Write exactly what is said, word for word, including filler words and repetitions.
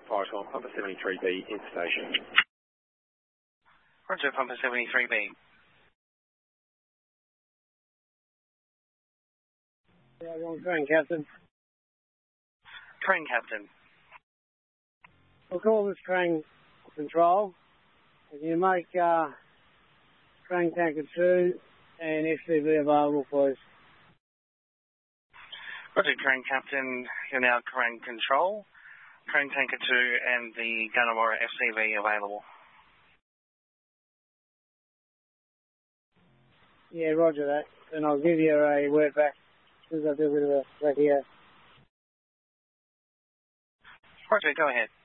Fire Tom, Pumper seventy-three B, in station. Roger, Pumper seventy-three B. Yeah, wrong train, Captain. Train Captain. We'll call this train control. Can you make uh, train tanker two and F C V available, please? Roger, Train Captain. You're now train control. Train tanker two and the Gunnewater F C V available. Yeah, roger that. And I'll give you a word back as soon as I do a bit of a radio. Roger, go ahead.